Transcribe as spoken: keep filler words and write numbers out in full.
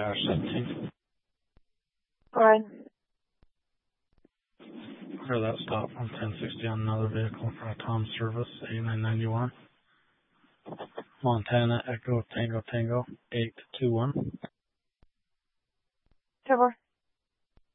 dash seventeen. Go ahead. Clear that stop on ten sixty on another vehicle in front of Tom's Service, eighty-nine ninety-one. Montana Echo Tango Tango eight two one. Trevor.